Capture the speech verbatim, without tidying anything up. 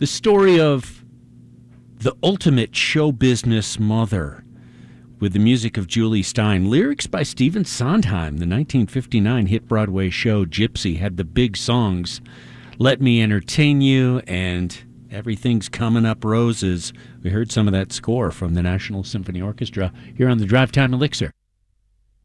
The story of the ultimate show business mother with the music of Julie Stein. Lyrics by Stephen Sondheim. The nineteen fifty-nine hit Broadway show Gypsy had the big songs Let Me Entertain You and Everything's Coming Up Roses. We heard some of that score from the National Symphony Orchestra here on the Drive Time Elixir.